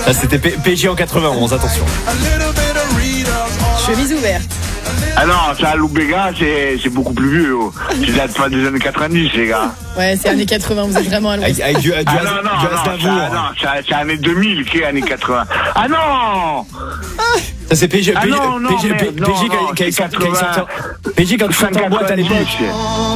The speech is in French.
Ah, c'était PJ en 91, attention. Chemise ouverte. Ah non, ça, Loubega, c'est beaucoup plus vieux. Oh. C'est la fin des années 90, les gars. Ouais, c'est années 80, vous êtes vraiment à l'ouest. Avec du non, c'est années 2000 qui est années 80. Ah non. Ça c'est PJ. Ah non, PJ quand il sortait en boîte à l'époque.